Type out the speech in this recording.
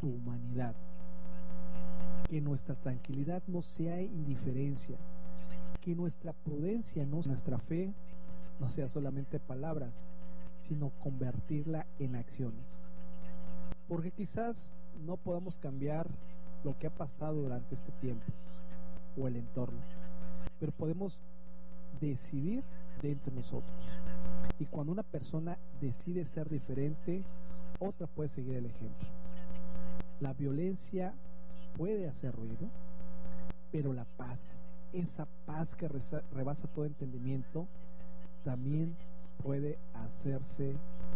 su humanidad. Que nuestra tranquilidad no sea indiferencia, que nuestra prudencia, nuestra fe, no sea solamente palabras, sino convertirla en acciones. Porque quizás no podamos cambiar lo que ha pasado durante este tiempo o el entorno, pero podemos decidir dentro de nosotros. Y cuando una persona decide ser diferente, otra puede seguir el ejemplo. La violencia puede hacer ruido, pero la paz, esa paz que rebasa todo entendimiento, también puede hacerse